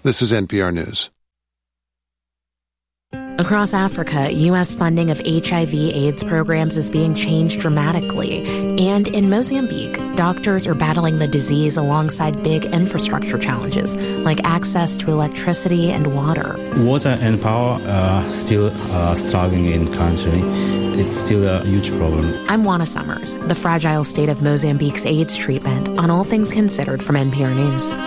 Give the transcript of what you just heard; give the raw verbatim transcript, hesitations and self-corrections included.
This is N P R News. Across Africa, U S funding of H I V AIDS programs is being changed dramatically. And in Mozambique, doctors are battling the disease alongside big infrastructure challenges, like access to electricity and water. Water and power are still uh, struggling in the country. It's still a huge problem. I'm Juana Summers, the fragile state of Mozambique's AIDS treatment on All Things Considered from N P R News.